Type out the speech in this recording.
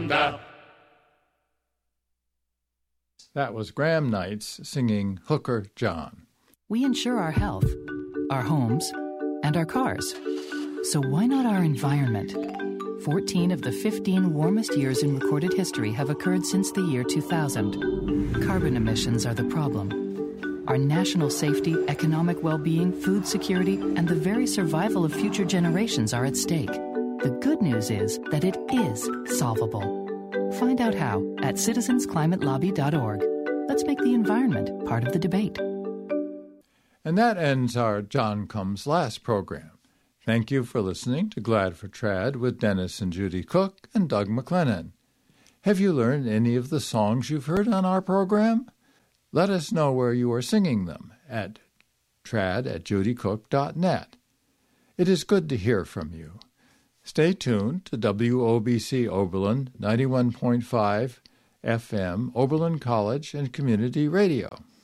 bell. That was Graham Knights singing Hooker John. We insure our health, our homes, and our cars. So why not our environment? 14 of the 15 warmest years in recorded history have occurred since the year 2000. Carbon emissions are the problem. Our national safety, economic well-being, food security, and the very survival of future generations are at stake. The good news is that it is solvable. Find out how at citizensclimatelobby.org. Let's make the environment part of the debate. And that ends our John Comes Last program. Thank you for listening to Glad for Trad with Dennis and Judy Cook and Doug McLennan. Have you learned any of the songs you've heard on our program? Let us know where you are singing them at trad@judycook.net. It is good to hear from you. Stay tuned to WOBC Oberlin 91.5 FM, Oberlin College and Community Radio.